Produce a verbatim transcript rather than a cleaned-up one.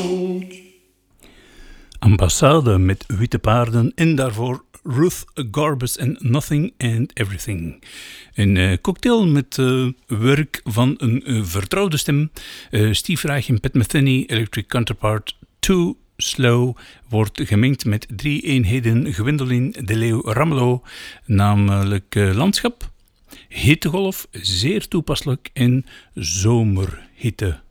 Ambassade met witte paarden en daarvoor Ruth Garbus en Nothing and Everything. Een uh, cocktail met uh, werk van een uh, vertrouwde stem. Uh, Steve Reich en Pat Metheny, Electric Counterpart Too Slow, wordt gemengd met drie eenheden Gwendoline de Leeuw Ramelow, namelijk uh, Landschap, Hittegolf, zeer toepasselijk, en Zomerhitte.